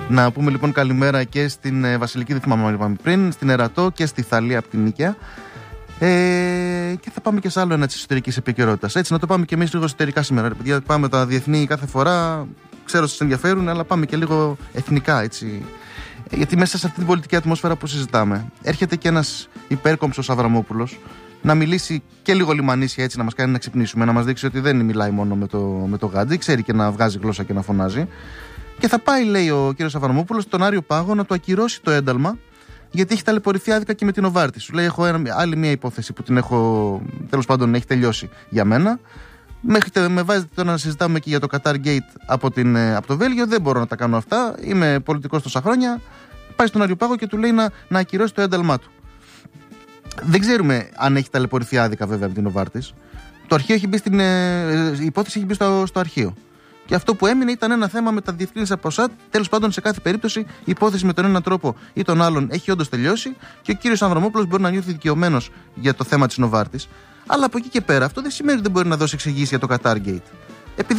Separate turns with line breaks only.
Να πούμε λοιπόν καλημέρα και στην Βασιλική, δεν θυμάμαι αν είπαμε πριν, στην Ερατό και στη Θαλία από την Νίκαια. Και θα πάμε και σε άλλο ένα της εσωτερικής επικαιρότητας. Έτσι, να το πάμε και εμείς λίγο εσωτερικά σήμερα. Παιδιά, πάμε τα διεθνή κάθε φορά, ξέρω σας ενδιαφέρουν, αλλά πάμε και λίγο εθνικά, έτσι. Γιατί μέσα σε αυτή την πολιτική ατμόσφαιρα που συζητάμε, έρχεται και ένας υπέρκομψος Αβραμόπουλος να μιλήσει και λίγο λιμανίσια, έτσι, να μας κάνει να ξυπνήσουμε, να μας δείξει ότι δεν μιλάει μόνο με το γάντζι, ξέρει και να βγάζει γλώσσα και να φωνάζει. Και θα πάει, λέει ο κύριος Αβραμόπουλος, στον Άριο Πάγο να του ακυρώσει το ένταλμα, γιατί έχει ταλαιπωρηθεί άδικα και με την Νοβάρτης. Σου λέει: έχω άλλη μια υπόθεση που την έχω, τέλος πάντων, έχει τελειώσει για μένα. Με βάζετε τώρα να συζητάμε και για το Qatar Gate από το Βέλγιο. Δεν μπορώ να τα κάνω αυτά. Είμαι πολιτικός τόσα χρόνια. Πάει στον Άριο Πάγο και του λέει να ακυρώσει το ένταλμά του. Δεν ξέρουμε αν έχει ταλαιπωρηθεί άδικα, βέβαια, με την Νοβάρτης. Το αρχείο έχει μπει η υπόθεση έχει μπει στο αρχείο. Και αυτό που έμεινε ήταν ένα θέμα με τα διευκρίνηση από ΣΑΤ. Τέλος πάντων, σε κάθε περίπτωση, η υπόθεση με τον έναν τρόπο ή τον άλλον έχει όντως τελειώσει και ο κύριος Αβραμόπουλος μπορεί να νιώθει δικαιωμένος για το θέμα της Νοβάρτης. Αλλά από εκεί και πέρα, αυτό δεν σημαίνει ότι δεν μπορεί να δώσει εξηγήσεις για το Qatar Gate.